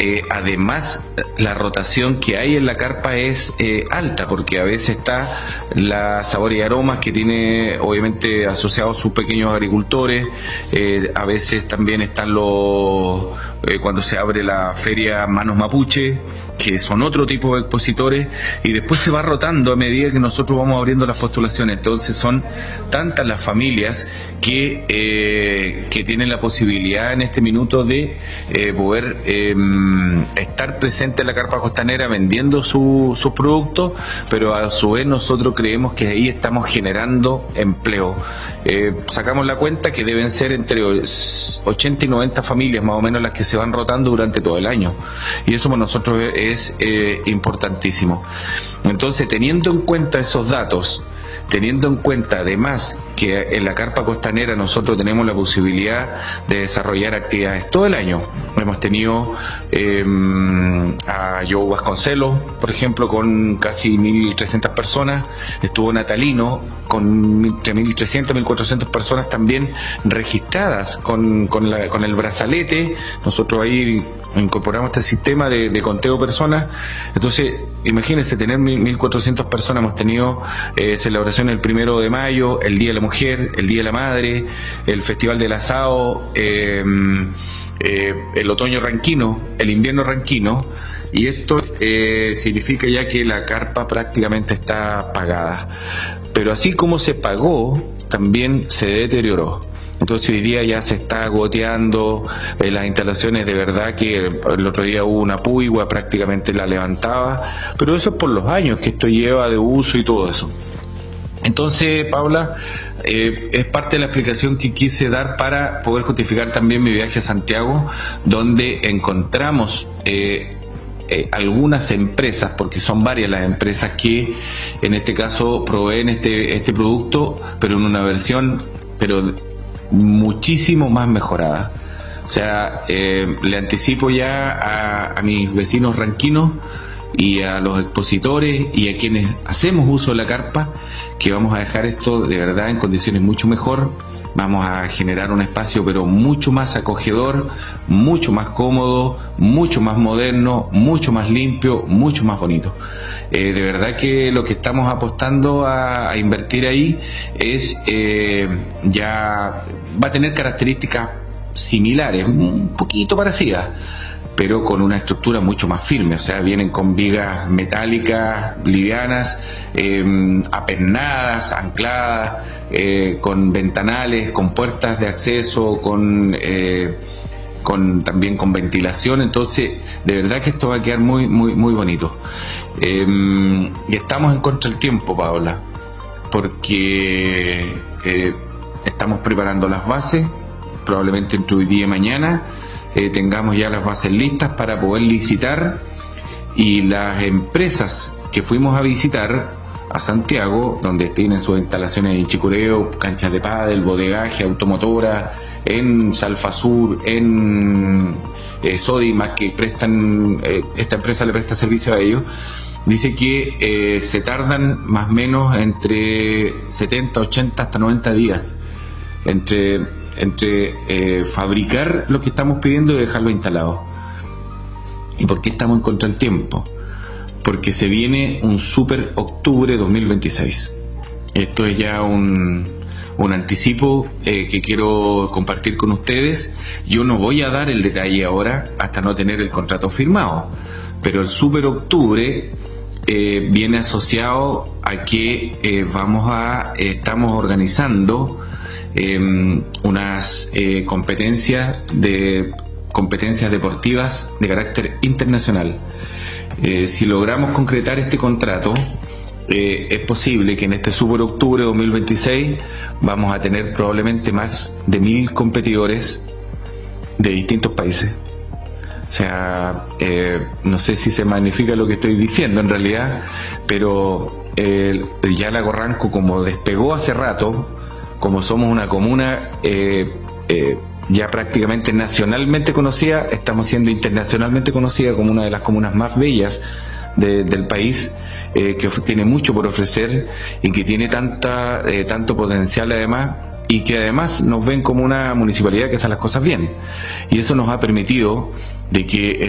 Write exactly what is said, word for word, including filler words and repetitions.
Eh, además, la rotación que hay en la carpa es eh, alta, porque a veces está la Sabor y Aromas, que tiene obviamente asociados sus pequeños agricultores, eh, a veces también están los, eh, cuando se abre la feria Manos Mapuche, que son otro tipo de expositores, y después se va rotando a medida que nosotros vamos abriendo las postulaciones. Entonces son tantas las familias que, eh, que tienen la posibilidad en este minuto de eh, poder eh, estar presente en la carpa costanera vendiendo su, sus productos, pero a su vez nosotros creemos que ahí estamos generando empleo. Eh, sacamos la cuenta que deben ser entre ochenta y noventa familias más o menos las que se van rotando durante todo el año, y eso para nosotros es eh, importantísimo. Entonces, teniendo en cuenta esos datos, teniendo en cuenta además que en la carpa costanera nosotros tenemos la posibilidad de desarrollar actividades todo el año. Hemos tenido eh, a Joe Vasconcelos, por ejemplo, con casi mil trescientas personas, estuvo Natalino con entre mil trescientas y mil cuatrocientas personas también registradas con, con, la, con el brazalete. Nosotros ahí incorporamos este sistema de, de conteo de personas. Entonces, imagínense tener mil cuatrocientas personas. Hemos tenido eh, celebración el primero de mayo, el Día de la Mujer, el Día de la Madre, el Festival del Asado, eh, eh, el otoño ranquino, el invierno ranquino, y esto eh, significa ya que la carpa prácticamente está pagada. Pero así como se pagó, también se deterioró. Entonces hoy día ya se está goteando eh, las instalaciones. De verdad que el otro día hubo una puigua, prácticamente la levantaba, pero eso es por los años que esto lleva de uso y todo eso. Entonces, Paula, eh, es parte de la explicación que quise dar para poder justificar también mi viaje a Santiago, donde encontramos eh, eh, algunas empresas, porque son varias las empresas que en este caso proveen este, este producto, pero en una versión pero muchísimo más mejorada. O sea, eh, le anticipo ya a, a mis vecinos ranquinos y a los expositores y a quienes hacemos uso de la carpa, que vamos a dejar esto de verdad en condiciones mucho mejor. Vamos a generar un espacio pero mucho más acogedor, mucho más cómodo, mucho más moderno, mucho más limpio, mucho más bonito. Eh, de verdad que lo que estamos apostando a, a invertir ahí es eh, ya va a tener características similares, un poquito parecidas, pero con una estructura mucho más firme. O sea, vienen con vigas metálicas, livianas, eh, apernadas, ancladas, eh, con ventanales, con puertas de acceso, con, eh, con también con ventilación. Entonces, de verdad que esto va a quedar muy, muy, muy bonito. Eh, y estamos en contra del tiempo, Paola, porque eh, estamos preparando las bases, probablemente entre hoy día y mañana. Eh, tengamos ya las bases listas para poder licitar, y las empresas que fuimos a visitar a Santiago, donde tienen sus instalaciones en Chicureo, canchas de pádel, bodegaje, automotora, en Salfasur, en eh, Sodimac, que prestan, eh, esta empresa le presta servicio a ellos, dice que eh, se tardan más o menos entre setenta, ochenta hasta noventa días entre entre eh, fabricar lo que estamos pidiendo y dejarlo instalado. ¿Y por qué estamos en contra del tiempo? Porque se viene un super octubre dos mil veintiséis. Esto es ya un, un anticipo eh, que quiero compartir con ustedes. Yo no voy a dar el detalle ahora hasta no tener el contrato firmado, pero el super octubre eh, viene asociado a que eh, vamos a eh, estamos organizando Eh, unas eh, competencias de competencias deportivas de carácter internacional. Eh, si logramos concretar este contrato, eh, es posible que en este Super Octubre dos mil veintiséis vamos a tener probablemente más de mil competidores de distintos países. O sea, eh, no sé si se magnifica lo que estoy diciendo en realidad, pero eh, ya Lago Ranco, como despegó hace rato, como somos una comuna eh, eh, ya prácticamente nacionalmente conocida, estamos siendo internacionalmente conocida como una de las comunas más bellas de, del país, eh, que tiene mucho por ofrecer y que tiene tanta, eh, tanto potencial además, y que además nos ven como una municipalidad que hace las cosas bien. Y eso nos ha permitido de que